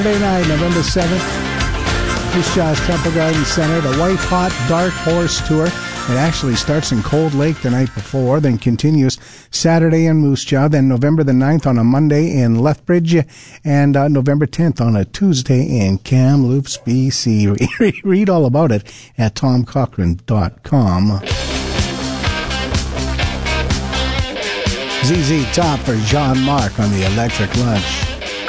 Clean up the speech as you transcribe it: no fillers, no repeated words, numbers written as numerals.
Saturday night, November 7th, Moose Jaw's Temple Garden Center, the White Hot Dark Horse Tour. It actually starts in Cold Lake the night before, then continues Saturday in Moose Jaw, then November the 9th on a Monday in Lethbridge, and November 10th on a Tuesday in Kamloops, BC. Read all about it at tomcochrane.com. ZZ Top for John Mark on the Electric Lunch.